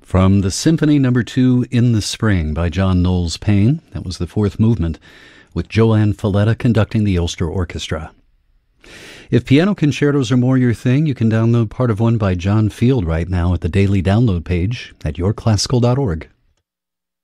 From the Symphony Number 2 in the Spring by John Knowles Paine. That was the fourth movement, with Joanne Falletta conducting the Ulster Orchestra. If piano concertos are more your thing, you can download part of one by John Field right now at the daily download page at yourclassical.org.